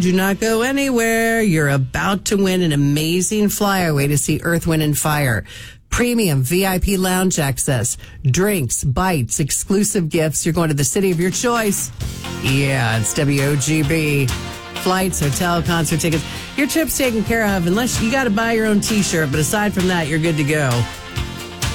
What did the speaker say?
Do not go anywhere. You're about to win an amazing flyaway to see Earth, Wind, and Fire. Premium VIP lounge access, drinks, bites, exclusive gifts. You're going to the city of your choice. Yeah, it's WOGB. Flights, hotel, concert tickets. Your trip's taken care of unless you got to buy your own T-shirt. But aside from that, you're good to go.